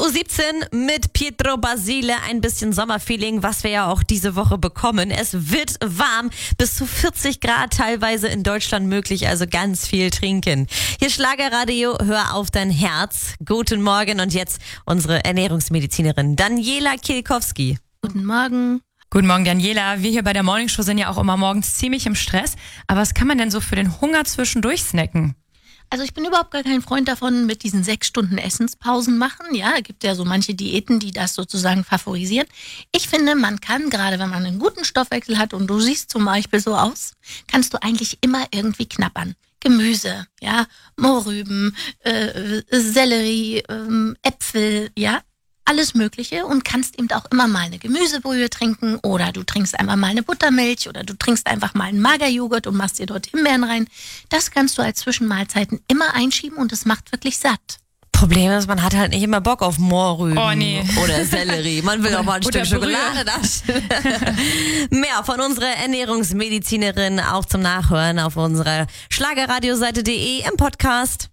8.17 Uhr mit Pietro Basile, ein bisschen Sommerfeeling, was wir ja auch diese Woche bekommen. Es wird warm, bis zu 40 Grad teilweise in Deutschland möglich, also ganz viel trinken. Hier Schlagerradio, hör auf dein Herz. Guten Morgen und jetzt unsere Ernährungsmedizinerin Daniela Kielkowski. Guten Morgen. Guten Morgen, Daniela. Wir hier bei der Morningshow sind ja auch immer morgens ziemlich im Stress. Aber was kann man denn so für den Hunger zwischendurch snacken? Also ich bin überhaupt gar kein Freund davon, mit diesen 6 Stunden Essenspausen machen. Ja, es gibt ja so manche Diäten, die das sozusagen favorisieren. Ich finde, man kann, gerade wenn man einen guten Stoffwechsel hat und du siehst zum Beispiel so aus, kannst du eigentlich immer irgendwie knabbern. Gemüse, ja, Mohrrüben, Sellerie, Äpfel, ja, alles Mögliche, und kannst eben auch immer mal eine Gemüsebrühe trinken oder du trinkst einfach mal eine Buttermilch oder du trinkst einfach mal einen Magerjoghurt und machst dir dort Himbeeren rein. Das kannst du als Zwischenmahlzeiten immer einschieben und es macht wirklich satt. Problem ist, man hat halt nicht immer Bock auf Mohrrüben oder Sellerie. Man will auch mal ein Stück Schokolade. Mehr von unserer Ernährungsmedizinerin auch zum Nachhören auf unserer Schlagerradioseite.de im Podcast.